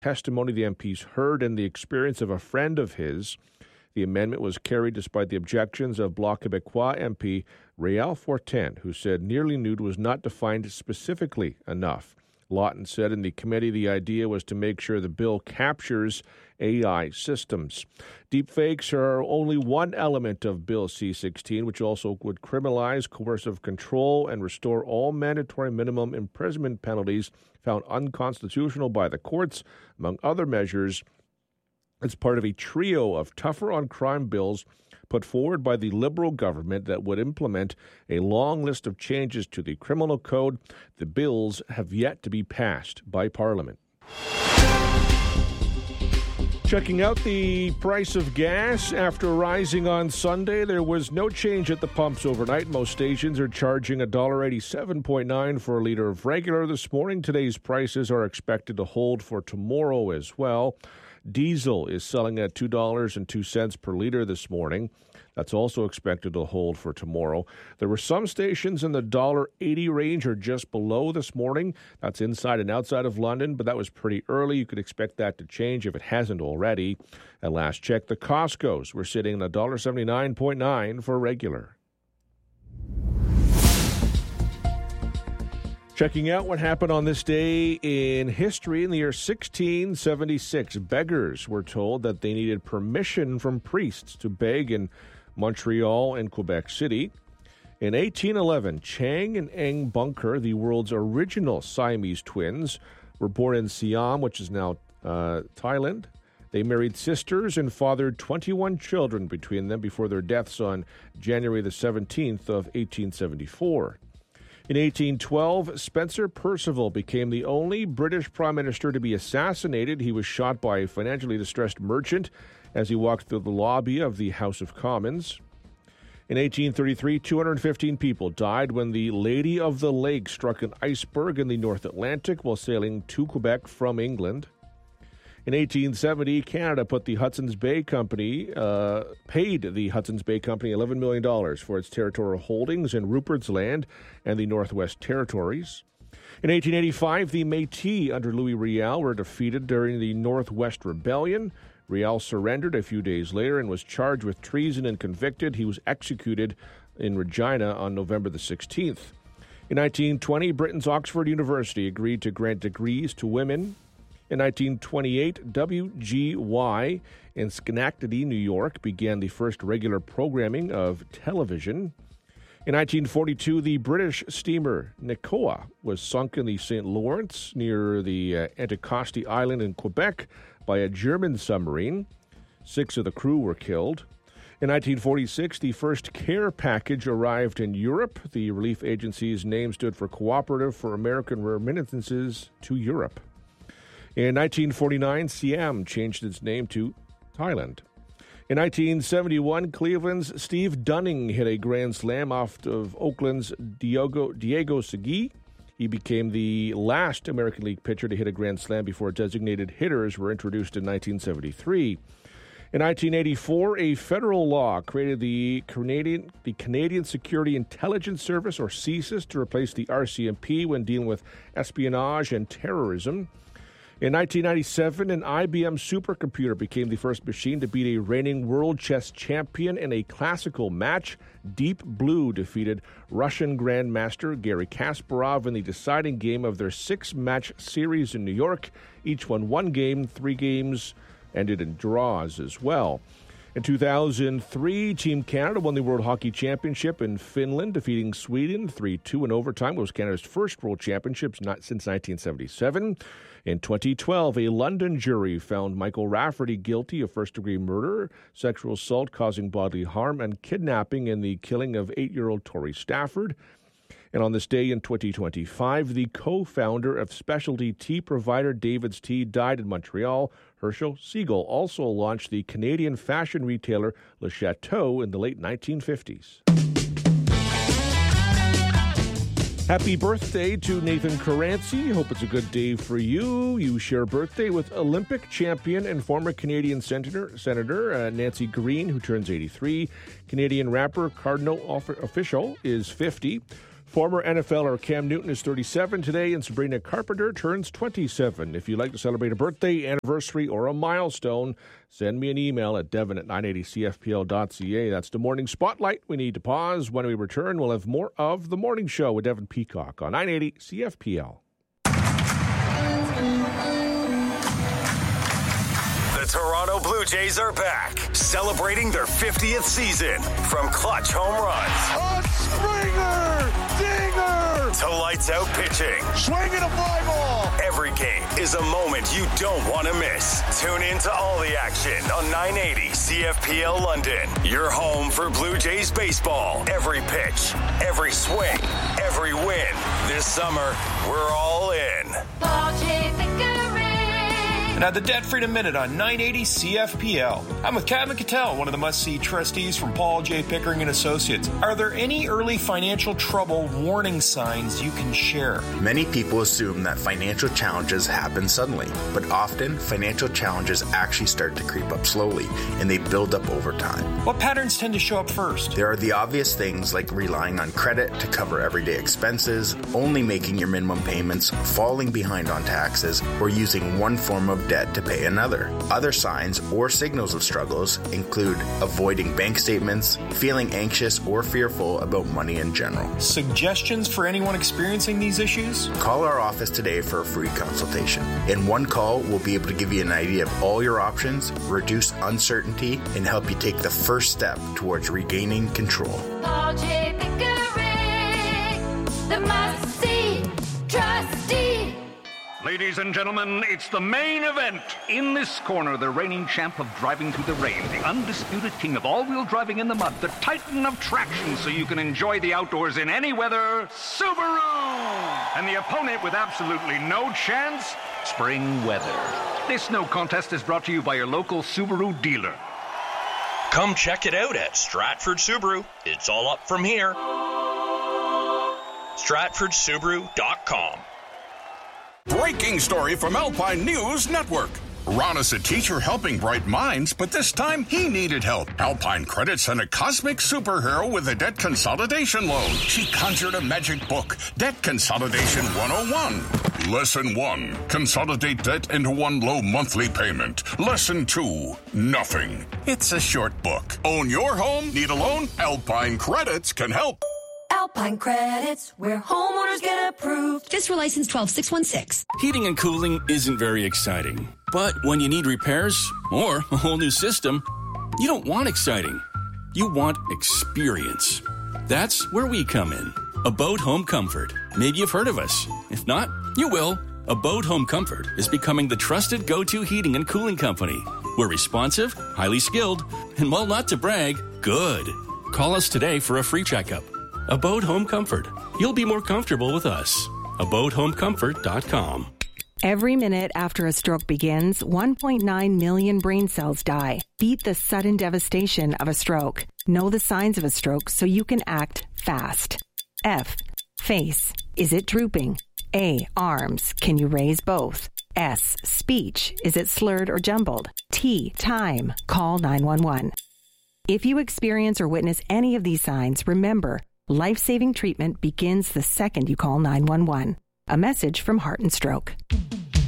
testimony the MPs heard and the experience of a friend of his. The amendment was carried despite the objections of Bloc Québécois MP Réal Fortin, who said nearly nude was not defined specifically enough. Lawton said in the committee the idea was to make sure the bill captures AI systems. Deepfakes are only one element of Bill C-16, which also would criminalize coercive control and restore all mandatory minimum imprisonment penalties found unconstitutional by the courts, among other measures. It's part of a trio of tougher-on-crime bills put forward by the Liberal government that would implement a long list of changes to the criminal code. The bills have yet to be passed by Parliament. Checking out the price of gas after rising on Sunday, there was no change at the pumps overnight. Most stations are charging $1.87.9 for a liter of regular this morning. Today's prices are expected to hold for tomorrow as well. Diesel is selling at $2.02 per liter this morning. That's also expected to hold for tomorrow. There were some stations in the $1.80 range or just below this morning. That's inside and outside of London, but that was pretty early. You could expect that to change if it hasn't already. At last check, the Costco's were sitting at $1.79.9 for regular. Checking out what happened on this day in history in the year 1676. Beggars were told that they needed permission from priests to beg in Montreal and Quebec City. In 1811, Chang and Eng Bunker, the world's original Siamese twins, were born in Siam, which is now Thailand. They married sisters and fathered 21 children between them before their deaths on January the 17th of 1874. In 1812, Spencer Perceval became the only British Prime Minister to be assassinated. He was shot by a financially distressed merchant as he walked through the lobby of the House of Commons. In 1833, 215 people died when the Lady of the Lake struck an iceberg in the North Atlantic while sailing to Quebec from England. In 1870, Canada put the Hudson's Bay Company, paid the Hudson's Bay Company $11 million for its territorial holdings in Rupert's Land and the Northwest Territories. In 1885, the Métis under Louis Riel were defeated during the Northwest Rebellion. Riel surrendered a few days later and was charged with treason and convicted. He was executed in Regina on November the 16th. In 1920, Britain's Oxford University agreed to grant degrees to women. In 1928, WGY in Schenectady, New York, began the first regular programming of television. In 1942, the British steamer Nicoa was sunk in the St. Lawrence near the Anticosti Island in Quebec by a German submarine. 6 of the crew were killed. In 1946, the first care package arrived in Europe. The relief agency's name stood for Cooperative for American Remittances to Europe. In 1949, Siam changed its name to Thailand. In 1971, Cleveland's Steve Dunning hit a grand slam off of Oakland's Diego Segui. He became the last American League pitcher to hit a grand slam before designated hitters were introduced in 1973. In 1984, a federal law created the Canadian Security Intelligence Service, or CSIS, to replace the RCMP when dealing with espionage and terrorism. In 1997, an IBM supercomputer became the first machine to beat a reigning world chess champion in a classical match. Deep Blue defeated Russian Grandmaster Garry Kasparov in the deciding game of their 6-match series in New York. Each won 1 game, 3 games ended in draws as well. In 2003, Team Canada won the World Hockey Championship in Finland, defeating Sweden 3-2 in overtime. It was Canada's first World Championship since 1977. In 2012, a London jury found Michael Rafferty guilty of first-degree murder, sexual assault causing bodily harm, and kidnapping in the killing of 8-year-old Tori Stafford. And on this day in 2025, the co-founder of specialty tea provider David's Tea died in Montreal. Herschel Siegel also launched the Canadian fashion retailer Le Chateau in the late 1950s. Happy birthday to Nathan Caranci. Hope it's a good day for you. You share a birthday with Olympic champion and former Canadian Senator Nancy Green, who turns 83. Canadian rapper Cardinal Official is 50. Former NFLer Cam Newton is 37 today, and Sabrina Carpenter turns 27. If you'd like to celebrate a birthday, anniversary, or a milestone, send me an email at devon@980cfpl.ca. That's the Morning Spotlight. We need to pause. When we return, we'll have more of The Morning Show with Devon Peacock on 980 CFPL. The Toronto Blue Jays are back, celebrating their 50th season. From clutch home runs, a Springer, dinger, to lights out pitching, swinging a fly ball. Every game is a moment you don't want to miss. Tune in to all the action on 980 CFPL London. Your home for Blue Jays baseball. Every pitch, every swing, every win. This summer, we're all in. Paul J. Pickering. Now, the Debt Freedom Minute on 980 CFPL. I'm with Kevin Cattell, one of the must-see trustees from Paul J. Pickering & Associates. Are there any early financial trouble warning signs you can share? Many people assume that financial challenges happen suddenly, but often financial challenges actually start to creep up slowly, and they build up over time. What patterns tend to show up first? There are the obvious things like relying on credit to cover everyday expenses, only making your minimum payments, falling behind on taxes, or using one form of debt to pay another. Other signs or signals of struggles include avoiding bank statements, feeling anxious or fearful about money in general. Suggestions for anyone experiencing these issues? Call our office today for a free consultation. In one call, we'll be able to give you an idea of all your options, reduce uncertainty, and help you take the first step towards regaining control. Paul J. Pickering, the must-see trustee. Ladies and gentlemen, it's the main event. In this corner, the reigning champ of driving through the rain, the undisputed king of all-wheel driving in the mud, the titan of traction so you can enjoy the outdoors in any weather, Subaru! And the opponent with absolutely no chance, spring weather. This no contest is brought to you by your local Subaru dealer. Come check it out at Stratford Subaru. It's all up from here. StratfordSubaru.com. Breaking story from Alpine News Network. Ron is a teacher helping bright minds, but this time he needed help. Alpine Credit sent a cosmic superhero with a debt consolidation loan. She conjured a magic book, Debt Consolidation 101. Lesson 1, consolidate debt into one low monthly payment. Lesson 2, nothing. It's a short book. Own your home? Need a loan? Alpine Credits can help. Alpine Credits, where homeowners get approved. Just for license 12616. Heating and cooling isn't very exciting. But when you need repairs or a whole new system, you don't want exciting. You want experience. That's where we come in. Abode Home Comfort. Maybe you've heard of us. If not, you will. Abode Home Comfort is becoming the trusted go-to heating and cooling company. We're responsive, highly skilled, and while not to brag, good. Call us today for a free checkup. Abode Home Comfort. You'll be more comfortable with us. AbodeHomeComfort.com. Every minute after a stroke begins, 1.9 million brain cells die. Beat the sudden devastation of a stroke. Know the signs of a stroke so you can act fast. F. Face. Is it drooping? A. Arms. Can you raise both? S. Speech. Is it slurred or jumbled? T. Time. Call 911. If you experience or witness any of these signs, remember, life-saving treatment begins the second you call 911. A message from Heart and Stroke.